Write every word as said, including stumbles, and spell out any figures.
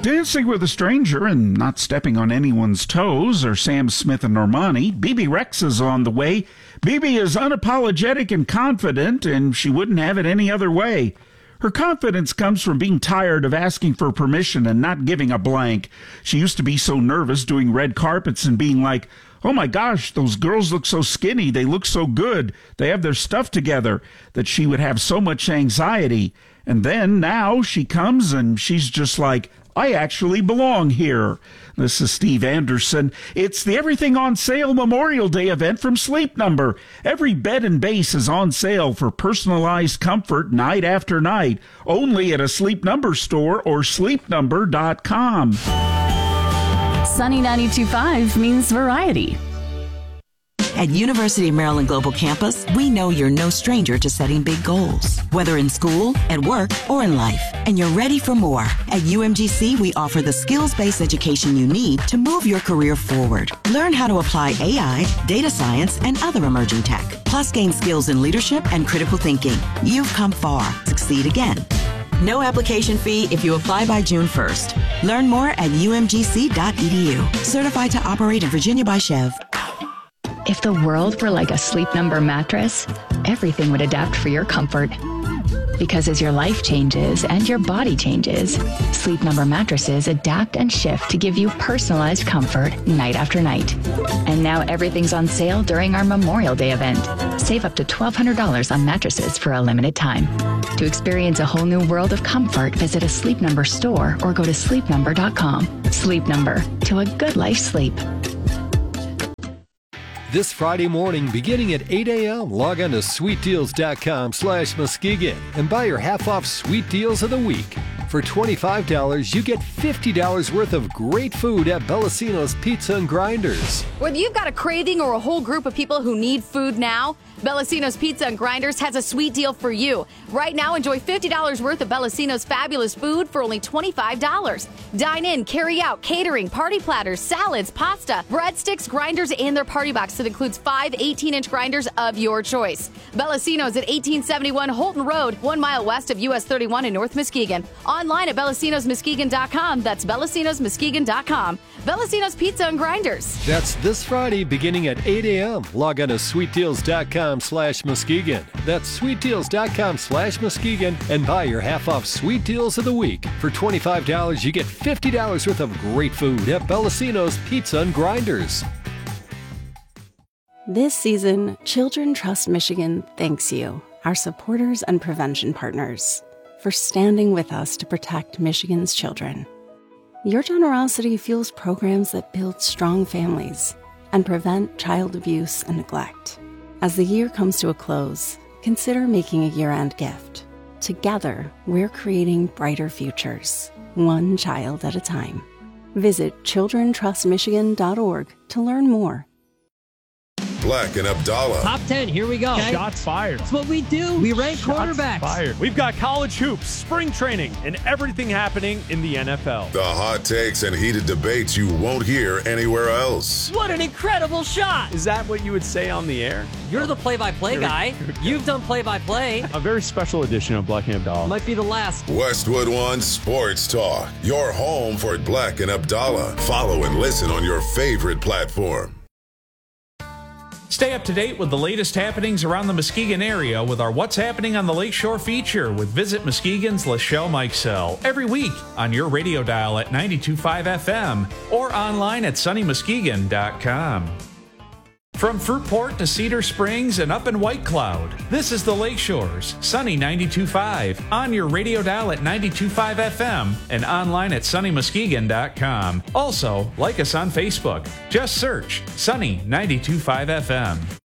Dancing with a Stranger and Not Stepping on Anyone's Toes are Sam Smith and Normani. Bebe Rexha is on the way. Bebe is unapologetic and confident, and she wouldn't have it any other way. Her confidence comes from being tired of asking for permission and not giving a blank. She used to be so nervous doing red carpets and being like, oh my gosh, those girls look so skinny, they look so good, they have their stuff together, that she would have so much anxiety. And then now she comes and she's just like, I actually belong here. This is Steve Anderson. It's the Everything on Sale Memorial Day event from Sleep Number. Every bed and base is on sale for personalized comfort night after night, only at a Sleep Number store or sleep number dot com. Sunny ninety-two point five means variety. At University of Maryland Global Campus, we know you're no stranger to setting big goals, whether in school, at work, or in life, and you're ready for more. At U M G C, we offer the skills-based education you need to move your career forward. Learn how to apply A I, data science, and other emerging tech, plus gain skills in leadership and critical thinking. You've come far. Succeed again. No application fee if you apply by June first. Learn more at U M G C dot E D U. Certified to operate in Virginia by Chev. If the world were like a Sleep Number mattress, everything would adapt for your comfort. Because as your life changes and your body changes, Sleep Number mattresses adapt and shift to give you personalized comfort night after night. And now everything's on sale during our Memorial Day event. Save up to twelve hundred dollars on mattresses for a limited time. To experience a whole new world of comfort, visit a Sleep Number store or go to sleep number dot com. Sleep Number, to a good life sleep. This Friday morning, beginning at eight a.m., log on to sweet deals dot com slash Muskegon and buy your half-off Sweet Deals of the Week. For twenty-five dollars, you get fifty dollars worth of great food at Bellacino's Pizza and Grinders. Whether you've got a craving or a whole group of people who need food now, Bellacino's Pizza and Grinders has a sweet deal for you. Right now, enjoy fifty dollars worth of Bellacino's fabulous food for only twenty-five dollars. Dine in, carry out, catering, party platters, salads, pasta, breadsticks, grinders, and their party box that includes five eighteen-inch grinders of your choice. Bellacino's at eighteen seventy-one Holton Road, one mile west of U S thirty-one in North Muskegon. Online at Bellacinos Muskegon dot com. That's Bellacinos Muskegon dot com. Bellacino's Pizza and Grinders. That's this Friday beginning at eight a.m. Log on to sweet deals dot com slash Muskegon. That's sweet deals dot com slash Muskegon and buy your half-off Sweet Deals of the Week. For twenty-five dollars, you get fifty dollars worth of great food at Bellacino's Pizza and Grinders. This season, Children Trust Michigan thanks you, our supporters and prevention partners, for standing with us to protect Michigan's children. Your generosity fuels programs that build strong families and prevent child abuse and neglect. As the year comes to a close, consider making a year-end gift. Together, we're creating brighter futures, one child at a time. Visit children trust michigan dot org to learn more. Black and Abdallah. Top ten, here we go. Okay. Shots fired. That's what we do. We rank Shots quarterbacks. Fired. We've got college hoops, spring training, and everything happening in the N F L. The hot takes and heated debates you won't hear anywhere else. What an incredible shot. Is that what you would say on the air? You're the play-by-play guy. You've done play-by-play. A very special edition of Black and Abdallah. Might be the last. Westwood One Sports Talk. Your home for Black and Abdallah. Follow and listen on your favorite platform. Stay up to date with the latest happenings around the Muskegon area with our What's Happening on the Lakeshore feature with Visit Muskegon's Lachelle Mikesell every week on your radio dial at ninety-two point five F M or online at sunny muskegon dot com. From Fruitport to Cedar Springs and up in White Cloud, this is the Lakeshore's Sunny ninety-two point five on your radio dial at ninety-two point five F M and online at sunny muskegon dot com. Also, like us on Facebook. Just search Sunny ninety-two point five F M.